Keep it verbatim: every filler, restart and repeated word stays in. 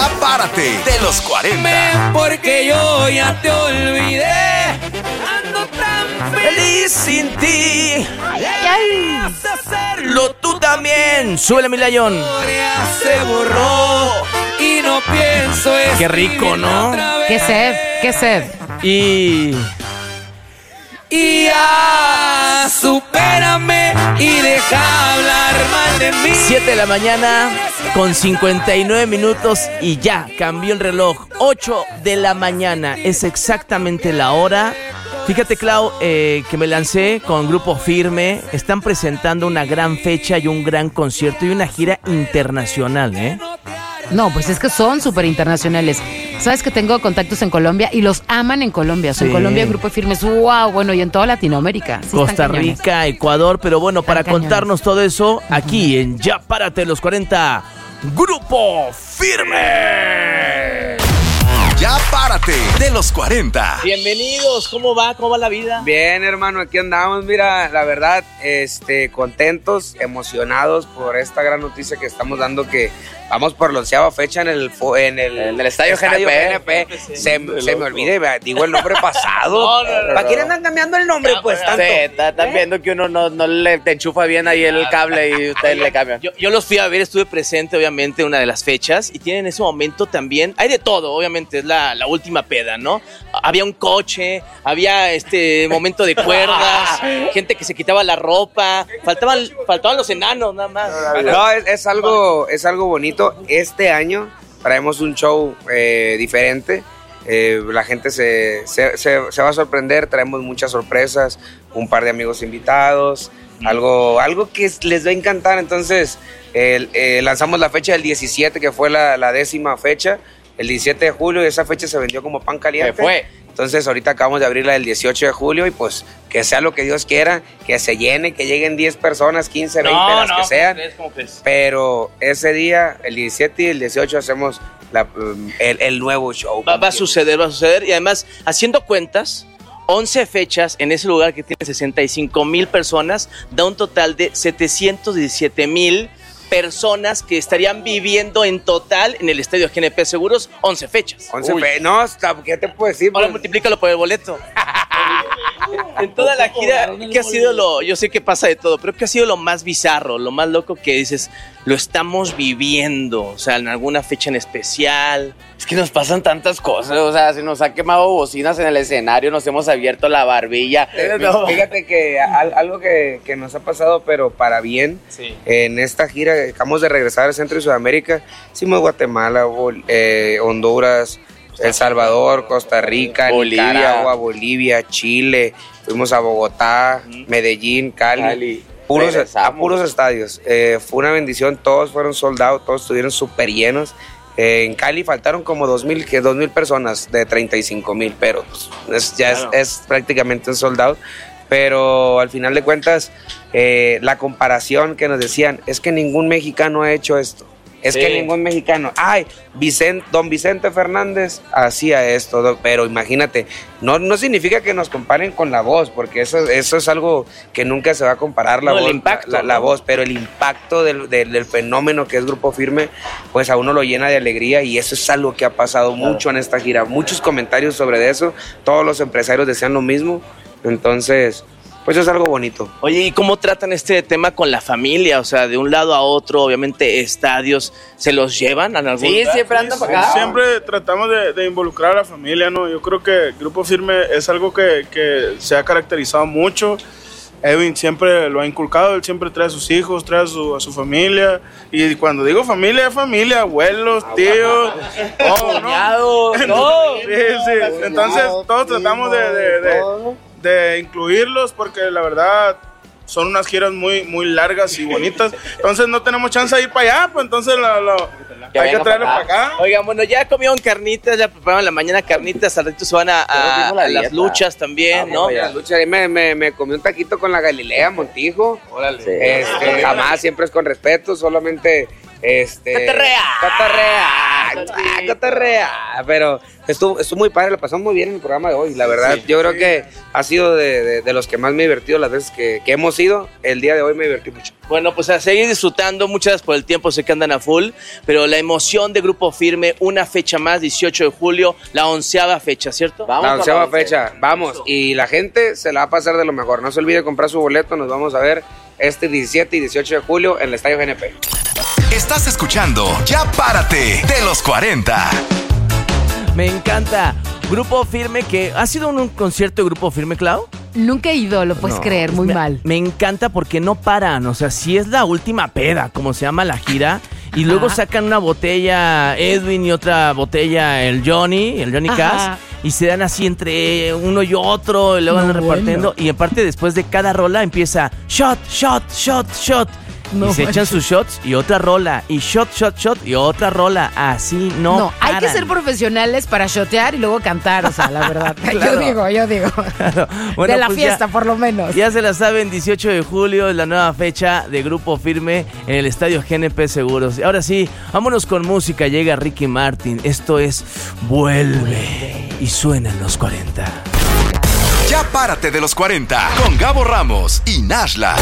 Ya párate de los cuarenta. Porque yo ya te olvidé. Ando tan feliz sin ti. Lo tú también. Súbele, mi Layón. Se borró y no pienso. Qué rico, ¿no? Qué sed, qué sed. Y... Y ya, supérame y deja hablar mal de mí. siete de la mañana con cincuenta y nueve minutos y ya cambió el reloj. ocho de la mañana es exactamente la hora. Fíjate, Clau, eh, que me lancé con Grupo Firme. Están presentando una gran fecha y un gran concierto y una gira internacional, ¿eh? No, pues es que son súper internacionales. Sabes que tengo contactos en Colombia y los aman en Colombia. O sea, Sí. en Colombia Grupo Firme es wow, bueno, y en toda Latinoamérica. Sí, Costa están cañones. Rica, Ecuador, pero bueno, Están para cañones. contarnos todo eso, aquí en Ya Párate los cuarenta, Grupo Firme. Ya párate de los cuarenta. Bienvenidos, ¿cómo va? ¿Cómo va la vida? Bien, hermano, aquí andamos, mira, la verdad, este, contentos, emocionados por esta gran noticia que estamos dando, que vamos por la onceava fecha en el, fo- en el, En el Estadio G N P. Se, se me olvide, digo el nombre pasado. No, no, no, ¿Para no. quién andan cambiando el nombre, pues, tanto? Sí, están viendo que uno no, no le te enchufa bien ahí el cable y ustedes le cambian. Yo, yo los fui a ver, estuve presente, obviamente, una de las fechas, y tienen en ese momento también, hay de todo, obviamente, es la, la última peda, ¿no? Había un coche, había este momento de cuerdas, gente que se quitaba la ropa, faltaban, faltaban los enanos, nada más. No, es, es algo, es algo bonito. Este año traemos un show eh, diferente. Eh, la gente se, se, se, se va a sorprender. Traemos muchas sorpresas, un par de amigos invitados, algo, algo que les va a encantar. Entonces, eh, eh, lanzamos la fecha del diecisiete, que fue la, la décima fecha. El diecisiete de julio, y esa fecha se vendió como pan caliente. Se fue. Entonces ahorita acabamos de abrirla el dieciocho de julio y pues que sea lo que Dios quiera, que se llene, que lleguen diez personas, quince, veinte, las que sean. Pero ese día, el diecisiete y el dieciocho, hacemos la, el, el nuevo show. Va, va a suceder, va a suceder, y además, haciendo cuentas, once fechas en ese lugar que tiene sesenta y cinco mil personas, da un total de setecientos diecisiete mil personas que estarían viviendo en total en el Estadio G N P Seguros, once fechas. once fe- no, hasta, ¿qué te puedo decir? Ahora Pues, multiplícalo por el boleto. En toda la gira, ¿qué ha sido lo...? Yo sé que pasa de todo, pero ¿qué ha sido lo más bizarro, lo más loco que dices, lo estamos viviendo? O sea, en alguna fecha en especial. Es que nos pasan tantas cosas, o sea, se nos ha quemado bocinas en el escenario, nos hemos abierto la barbilla. Eh, No. Fíjate que al- algo que, que nos ha pasado, pero para bien, Sí. en esta gira, acabamos de regresar al Centro y Sudamérica, hicimos Guatemala, Bol- eh, Honduras, El Salvador, Costa Rica, Bolivia. Nicaragua, Bolivia, Chile, fuimos a Bogotá, Medellín, Cali, Cali. puros, Regresamos. a puros estadios. Eh, fue una bendición, todos fueron sold out, todos estuvieron súper llenos. Eh, en Cali faltaron como dos mil, que dos mil personas de treinta y cinco mil, pero pues, es- ya Claro. es, es prácticamente un sold out. Pero al final de cuentas, eh, la comparación que nos decían es que ningún mexicano ha hecho esto. Es Sí. que ningún mexicano. Ay, Vicente, don Vicente Fernández hacía esto, do- pero imagínate, no, no significa que nos comparen con la voz, porque eso, eso es algo que nunca se va a comparar la No, el voz, impacto, la, la ¿no? voz, pero el impacto del, del, del fenómeno que es Grupo Firme, pues a uno lo llena de alegría y eso es algo que ha pasado mucho en esta gira. Muchos comentarios sobre eso, todos los empresarios decían lo mismo, entonces, pues es algo bonito. Oye, ¿y cómo tratan este tema con la familia? O sea, de un lado a otro, obviamente, estadios, ¿se los llevan a algún Sí, lugar? siempre andan para acá. Siempre tratamos de, de involucrar a la familia, ¿no? Yo creo que Grupo Firme es algo que, que se ha caracterizado mucho. Edwin siempre lo ha inculcado, él siempre trae a sus hijos, trae a su, a su familia. Y cuando digo familia, es familia, abuelos, tíos, todo, ¿no? Cuñados, no. Sí, sí. Entonces todos tratamos de, de, de, de incluirlos porque la verdad son unas giras muy, muy largas y bonitas. Entonces no tenemos chance de ir para allá, pues entonces lo, lo- Que hay que vengan traerlos para para acá. acá. Oigan, bueno, ya comieron carnitas, ya prepararon en la mañana carnitas, al ratito se van a, a- Pero dimos la a las dieta. luchas también, ¿no? Oye, la lucha, ahí me, me, me comí un taquito con la Galilea Montijo. Sí. Este, jamás, siempre es con respeto, solamente este Cotorrea. cotorrea. ah, cotorrea. Pero estuvo, estuvo muy padre, lo pasamos muy bien en el programa de hoy. La verdad, sí, yo creo que ha sido de, de, de los que más me he divertido las veces que, que hemos ido. El día de hoy me divertí mucho. Bueno, pues a seguir disfrutando, muchas gracias por el tiempo, sé que andan a full, pero la emoción de Grupo Firme, una fecha más, dieciocho de julio, la onceava fecha, ¿cierto? Vamos la onceava fecha, vamos, y la gente se la va a pasar de lo mejor, no se olvide comprar su boleto, nos vamos a ver este diecisiete y dieciocho de julio en el Estadio G N P. Estás escuchando Ya Párate de los cuarenta. Me encanta. Grupo Firme, que ha sido un, un concierto de Grupo Firme, Clau. Nunca he ido, lo puedes No, creer, muy me, mal. Me encanta porque no paran, o sea, si es la última peda, como se llama la gira, y luego Ajá. sacan una botella Edwin y otra botella el Johnny, el Johnny Ajá. Cash, y se dan así entre uno y otro, y luego No, van repartiendo, bueno. y aparte después de cada rola empieza shot, shot, shot, shot. No y se echan manches. sus shots y otra rola, y shot, shot, shot, y otra rola, así no No, hay que paran. ser profesionales para shotear y luego cantar, o sea, la verdad. Claro. Yo digo, yo digo. Bueno, de la pues fiesta, ya- por lo menos. Ya se la saben, dieciocho de julio es la nueva fecha de Grupo Firme en el Estadio G N P Seguros. Ahora sí, vámonos con música. Llega Ricky Martin. Esto es Vuelve. Y suena en los cuarenta. Ya Párate de los cuarenta con Gabo Ramos y Nashla.